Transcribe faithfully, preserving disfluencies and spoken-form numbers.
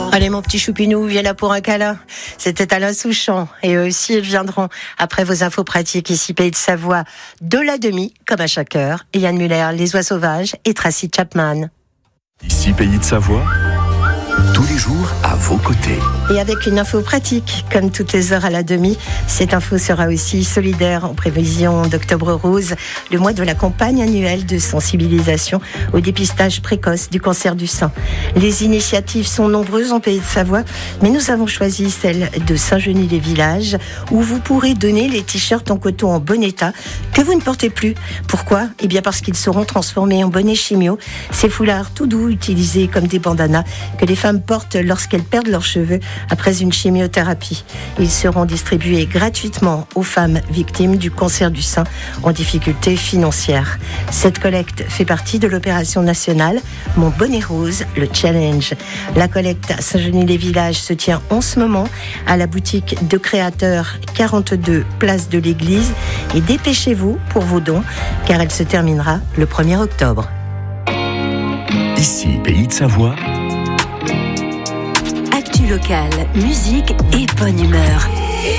Allez mon petit choupinou, viens là pour un câlin. C'était Alain Souchon et eux aussi ils viendront après vos infos pratiques ici Pays de Savoie de la demi comme à chaque heure. Et Yann Muller, Les Oies Sauvages et Tracy Chapman. Ici Pays de Savoie, tous les jours à vos côtés. Et avec une info pratique, comme toutes les heures à la demi, cette info sera aussi solidaire en prévision d'Octobre Rose, le mois de la campagne annuelle de sensibilisation au dépistage précoce du cancer du sein. Les initiatives sont nombreuses en Pays de Savoie, mais nous avons choisi celle de Saint-Genis-les-Villages, où vous pourrez donner les t-shirts en coton en bon état que vous ne portez plus. Pourquoi ? Eh bien parce qu'ils seront transformés en bonnets chimio, ces foulards tout doux utilisés comme des bandanas que les femmes portent lorsqu'elles perdent leurs cheveux après une chimiothérapie. Ils seront distribués gratuitement aux femmes victimes du cancer du sein en difficulté financière. Cette collecte fait partie de l'opération nationale Mon bonnet rose, le challenge. La collecte à Saint-Genis-les-Villages se tient en ce moment à la boutique de créateurs quarante-deux place de l'Église et dépêchez-vous pour vos dons car elle se terminera le premier octobre. Ici Pays de Savoie. Actu locale, musique et bonne humeur.